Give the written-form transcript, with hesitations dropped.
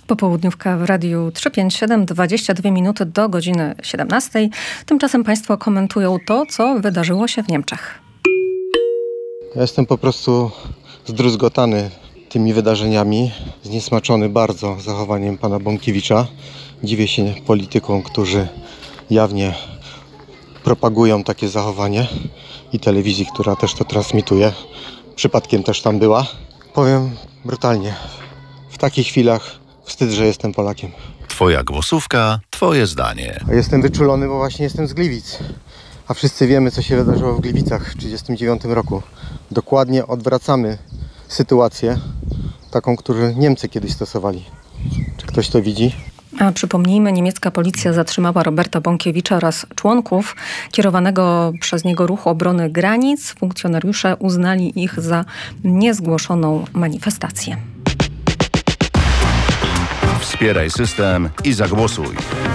Popołudniówka w Radiu 357, 22 minuty do godziny 17. Tymczasem Państwo komentują to, co wydarzyło się w Niemczech. Ja jestem po prostu zdruzgotany tymi wydarzeniami, zniesmaczony bardzo zachowaniem pana Bąkiewicza. Dziwię się politykom, którzy jawnie propagują takie zachowanie i telewizji, która też to transmituje. Przypadkiem też tam była. Powiem brutalnie, w takich chwilach wstyd, że jestem Polakiem. Twoja głosówka, twoje zdanie. A jestem wyczulony, bo właśnie jestem z Gliwic. A wszyscy wiemy, co się wydarzyło w Gliwicach w 1939 roku. Dokładnie odwracamy sytuację, taką, którą Niemcy kiedyś stosowali. Czy ktoś to widzi? A przypomnijmy, niemiecka policja zatrzymała Roberta Bąkiewicza oraz członków kierowanego przez niego ruchu obrony granic. Funkcjonariusze uznali ich za niezgłoszoną manifestację. Wspieraj system i zagłosuj.